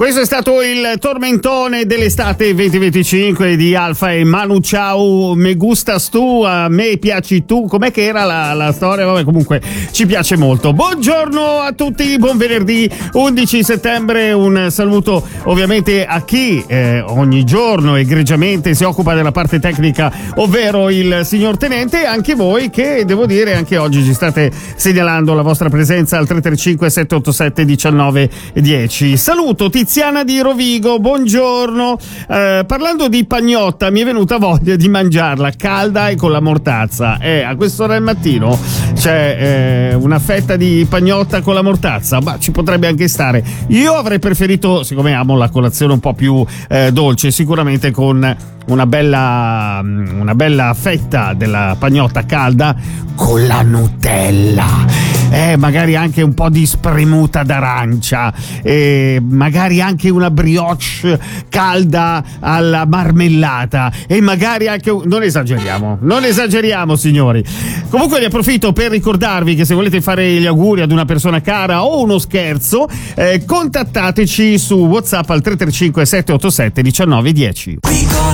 Questo è stato il tormentone dell'estate 2025 di Alfa e Manu Chao. Me gustas tu, a me piaci tu. Com'è che era la storia? Vabbè, comunque ci piace molto. Buongiorno a tutti, buon venerdì 11 settembre. Un saluto ovviamente a chi ogni giorno egregiamente si occupa della parte tecnica, ovvero il signor Tenente, e anche voi che, devo dire, anche oggi ci state segnalando la vostra presenza al 335 787 1910. Saluto Tiziana di Rovigo, buongiorno. Parlando di pagnotta, mi è venuta voglia di mangiarla calda e con la mortazza. A quest'ora del mattino c'è una fetta di pagnotta con la mortazza, ma ci potrebbe anche stare. Io avrei preferito, siccome amo la colazione un po' più dolce, sicuramente con una bella fetta della pagnotta calda con la Nutella. Magari anche un po' di spremuta d'arancia, magari anche una brioche calda alla marmellata, e magari anche non esageriamo signori. Comunque ne approfitto per ricordarvi che se volete fare gli auguri ad una persona cara o uno scherzo, contattateci su WhatsApp al 335 787 1910.